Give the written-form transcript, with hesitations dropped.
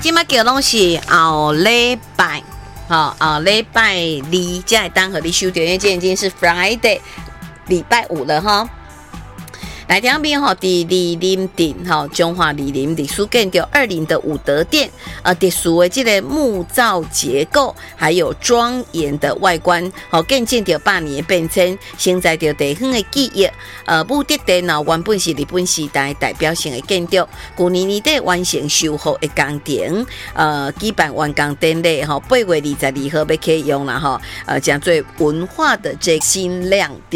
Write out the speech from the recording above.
即马叫拢是后礼拜，后礼拜二才会当和你收到，因为今天已经是 Friday 礼拜五了哈。来这边哈，伫梨林镇哈，中华梨林历史建筑20的武德殿，特殊的这个木造结构，还有庄严的外观，见证着100年的变迁，承载着地方的记忆。武德殿原本是日本时代代表性的建筑，去年年底完成修复的工程，举办完工典礼，8月22号要启用啦，真做文化的这新亮点。